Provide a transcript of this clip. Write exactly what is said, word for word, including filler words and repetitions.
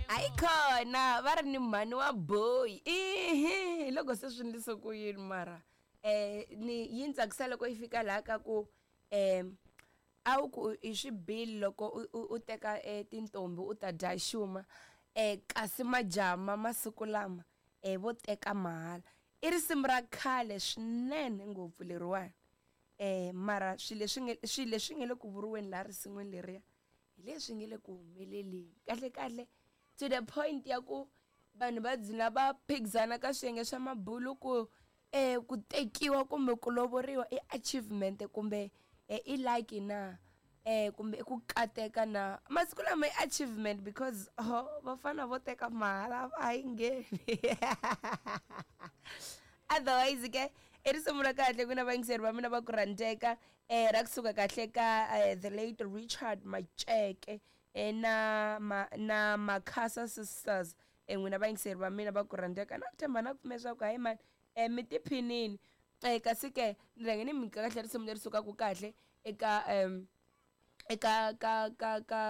ayikhona va ri ni mhani wa boy ihi loko se swi ndlise ku yini mara eh ni yi ntsakisa loko yi fika laha ka ku em a wu ku i swibili loko u teka tintombi u ta dya xuma eh kasi majama masiku lama eh vo teka mahala i risimu ra khale swinene ngopfu leriwani eh mara swilo leswi nge swilo leswi nge le ku vuriweni laha risin'wini leriya hi leswi nge le ku humeleleni kahle kahle to the point ya ku vanhu va dzina va phikizana ka swiyenge swa mabulu ku eh ku tekiwa kumbe ku lovoriwa i achievement kumbe i like na eh kumbe ku kateka na masiku lama i achievement because oh vafana vo teka mahala a yi ngheni otherwise ke i risimu ra kahle ku na vayingiseri va mina va ku rhandzeka eh ra kusuka kahle ka the late Richard Macheke eh na na Makhasa Sisters eh n'wina vayingiseri va mina va ku rhandzeka na tshemba na ku pfumela ku hayi mani eh mi tiphinini eh kasi ke ni rhange ni mi kahle risimu leri sukaka kahle eka em eka ka ka ka